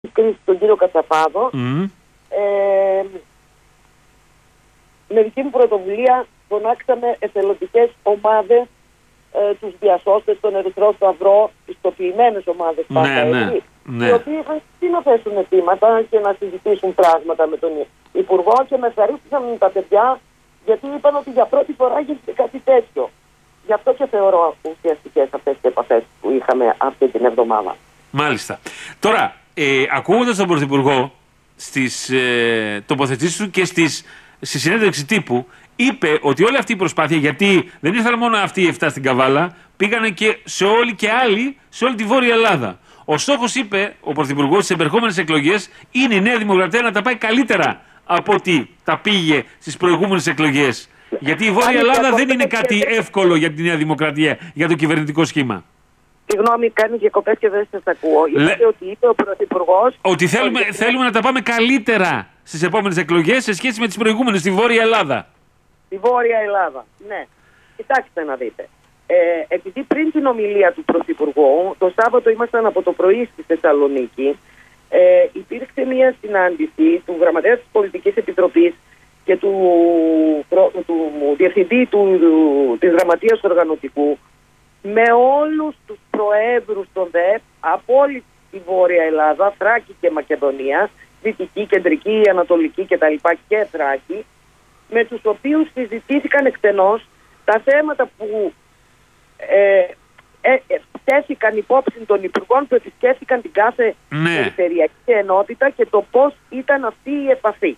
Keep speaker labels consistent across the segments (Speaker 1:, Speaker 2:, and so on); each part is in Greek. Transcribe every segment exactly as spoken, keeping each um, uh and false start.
Speaker 1: κρίση τον κύριο Κατσαπάδο.
Speaker 2: Mm.
Speaker 1: Ε, με δική μου πρωτοβουλία φωνάξαμε εθελοντικές ομάδες, ε, τους διασώστες, τον Ερυθρό Σταυρό, πιστοποιημένες ομάδες πάντα,
Speaker 2: ναι, ναι,
Speaker 1: έτσι,
Speaker 2: ναι.
Speaker 1: οι οποίοι είχαν να θέσουν αιτήματα και να συζητήσουν πράγματα με τον Υπουργό και με ευχαρίστησαν τα παιδιά, γιατί είπαν ότι για πρώτη φορά γίνεται κάτι τέτοιο. Γι' αυτό και θεωρώ ουσιαστικές αυτές τις επαφές που είχαμε αυτή την εβδομάδα.
Speaker 2: Μάλιστα. Τώρα, ε, ακούγοντας τον Πρωθυπουργό στις ε, τοποθετήσεις του και στις, στη συνέντευξη τύπου, είπε ότι όλη αυτή η προσπάθεια, γιατί δεν ήρθαν μόνο αυτοί οι εφτά στην Καβάλα, πήγανε και σε όλη και άλλοι, σε όλη τη Βόρεια Ελλάδα. Ο στόχος, είπε ο Πρωθυπουργός, στις επερχόμενες εκλογές είναι η Νέα Δημοκρατία να τα πάει καλύτερα από ό,τι τα πήγε στις προηγούμενες εκλογές. Γιατί η Βόρεια Ελλάδα δεν είναι κάτι εύκολο για τη Νέα Δημοκρατία, για το κυβερνητικό σχήμα.
Speaker 1: Συγγνώμη, κάνει διακοπές και δεν σας ακούω.
Speaker 2: Λε...
Speaker 1: Είπατε ότι είπε ο Πρωθυπουργός
Speaker 2: ότι θέλουμε, ότι... θέλουμε να τα πάμε καλύτερα στις επόμενες εκλογές σε σχέση με τις προηγούμενες στη Βόρεια Ελλάδα.
Speaker 1: Στη Βόρεια Ελλάδα, ναι. Κοιτάξτε να δείτε. Ε, επειδή πριν την ομιλία του Πρωθυπουργού, το Σάββατο ήμασταν από το πρωί στη Θεσσαλονίκη, ε, υπήρξε μια συνάντηση του Γραμματέα της Πολιτικής Επιτροπής και του, του, του Διευθυντή του, του, της Γραμματείας του Οργανωτικού με όλους τους προέδρους των ΔΕΠ από όλη τη Βόρεια Ελλάδα, Θράκη και Μακεδονία, Δυτική, Κεντρική, Ανατολική κτλ. Και Θράκη, με τους οποίους συζητήθηκαν εκτενώς τα θέματα που ε, ε, ε, τέθηκαν υπόψη των υπουργών που επισκέφθηκαν την κάθε
Speaker 2: ναι.
Speaker 1: περιφερειακή ενότητα και το πώς ήταν αυτή η επαφή.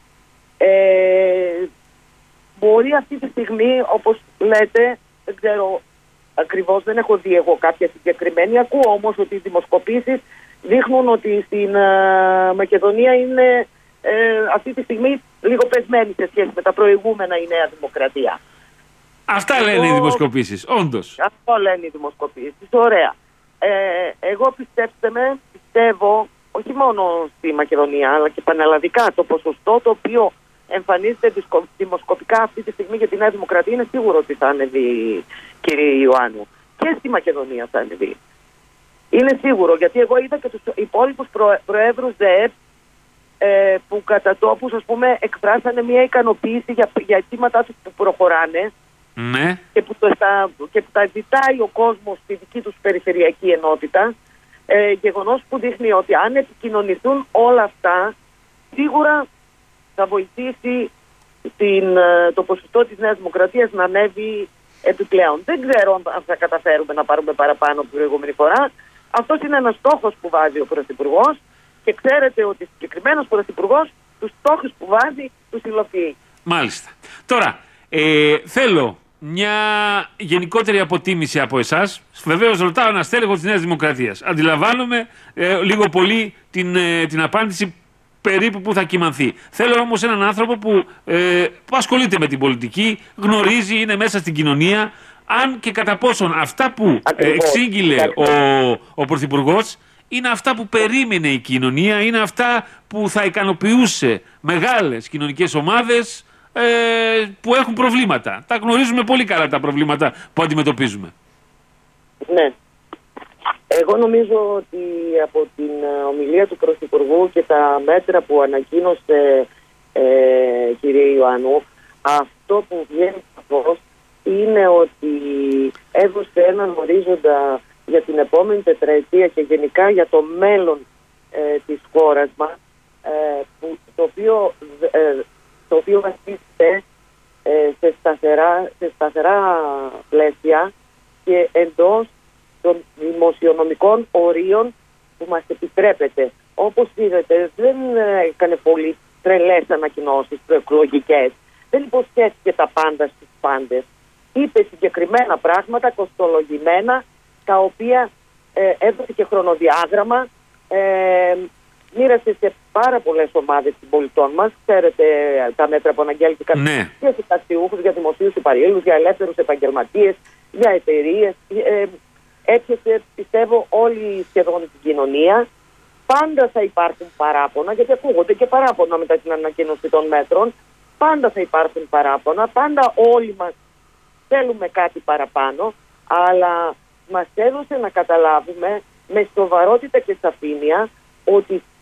Speaker 1: Ε, μπορεί αυτή τη στιγμή, όπως λέτε, δεν ξέρω ακριβώς, δεν έχω δει εγώ κάποια συγκεκριμένη, ακούω όμως ότι οι δημοσκοπήσεις δείχνουν ότι στην uh, Μακεδονία είναι uh, αυτή τη στιγμή λίγο πεσμένη σε σχέση με τα προηγούμενα η Νέα Δημοκρατία.
Speaker 2: Αυτά εγώ... λένε οι δημοσκοπήσεις, όντως.
Speaker 1: Αυτό λένε οι δημοσκοπήσεις, ωραία. Ε, εγώ πιστέψτε με, πιστεύω, όχι μόνο στη Μακεδονία αλλά και πανελλαδικά, το ποσοστό το οποίο εμφανίζεται δημοσκοπικά αυτή τη στιγμή για τη Νέα Δημοκρατία είναι σίγουρο ότι θα ανεβεί, κύριε Ιωάννου. Και στη Μακεδονία θα ανεβεί. Είναι σίγουρο, γιατί εγώ είδα και τους υπόλοιπους προ, προέδρους ΔΕΕΠ ε, που κατά τόπους, ας πούμε, εκφράσανε μια ικανοποίηση για, για αιτήματά τους που προχωράνε
Speaker 2: ναι.
Speaker 1: και, που το, τα, και που τα ζητάει ο κόσμος στη δική τους περιφερειακή ενότητα. Ε, γεγονός που δείχνει ότι αν επικοινωνηθούν όλα αυτά, σίγουρα θα βοηθήσει την, το ποσοστό της Νέας Δημοκρατίας να ανέβει επιπλέον. Δεν ξέρω αν θα καταφέρουμε να πάρουμε παραπάνω από την προηγούμενη φορά. Αυτός είναι ένας στόχος που βάζει ο Πρωθυπουργός και ξέρετε ότι συγκεκριμένος Πρωθυπουργός τους στόχους που βάζει τους υλοποιεί.
Speaker 2: Μάλιστα. Τώρα, ε, θέλω μια γενικότερη αποτίμηση από εσάς. Βεβαίως ρωτάω ένα στέλεχο της Νέας Δημοκρατίας. Αντιλαμβάνομαι ε, λίγο πολύ την, ε, την απάντηση περίπου που θα κυμανθεί. Θέλω όμως έναν άνθρωπο που, ε, που ασχολείται με την πολιτική, γνωρίζει, είναι μέσα στην κοινωνία, αν και κατά πόσον αυτά που ε, εξήγηλε ο, ο Πρωθυπουργός είναι αυτά που περίμενε η κοινωνία, είναι αυτά που θα ικανοποιούσε μεγάλες κοινωνικές ομάδες ε, που έχουν προβλήματα. Τα γνωρίζουμε πολύ καλά τα προβλήματα που αντιμετωπίζουμε.
Speaker 1: Ναι. Εγώ νομίζω ότι από την ομιλία του Πρωθυπουργού και τα μέτρα που ανακοίνωσε ε, κύριε Ιωάννου, αυτό που βγαίνει σαφώς είναι ότι έδωσε έναν ορίζοντα για την επόμενη τετραετία και γενικά για το μέλλον ε, της χώρας μας, ε, που, το οποίο, ε, το οποίο βασίζεται ε, σε, σταθερά, σε σταθερά πλαίσια και εντός των δημοσιονομικών ορίων που μας επιτρέπεται. Όπως είδατε, δεν έκανε πολύ τρελές ανακοινώσεις προεκλογικές. Δεν υποσχέθηκε τα πάντα στους πάντες. Είπε συγκεκριμένα πράγματα, κοστολογημένα, τα οποία ε, έδωσε και χρονοδιάγραμμα. Ε, μοίρασε σε πάρα πολλές ομάδες των πολιτών μας. Ξέρετε τα μέτρα που αναγγέλθηκαν
Speaker 2: ναι.
Speaker 1: για συνταξιούχους, για δημοσίους υπαλλήλους, για ελεύθερους επαγγελματίες, για εταιρείες. Ε, Έπιασε, πιστεύω, όλη σχεδόν την κοινωνία. Πάντα θα υπάρχουν παράπονα, γιατί ακούγονται και παράπονα μετά την ανακοίνωση των μέτρων. Πάντα θα υπάρχουν παράπονα, πάντα όλοι μας θέλουμε κάτι παραπάνω, αλλά μας έδωσε να καταλάβουμε με σοβαρότητα και σαφήνεια ότι